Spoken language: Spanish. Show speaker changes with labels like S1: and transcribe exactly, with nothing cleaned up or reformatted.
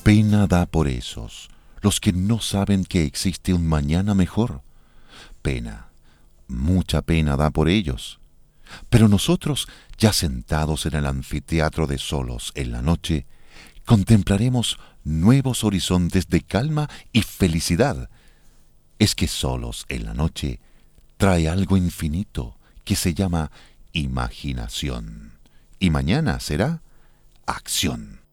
S1: Pena da por esos, los que no saben que existe un mañana mejor. Pena, mucha pena da por ellos. Pero nosotros, ya sentados en el anfiteatro de solos en la noche, contemplaremos nuevos horizontes de calma y felicidad. Es que solos en la noche trae algo infinito que se llama imaginación. Y mañana será acción.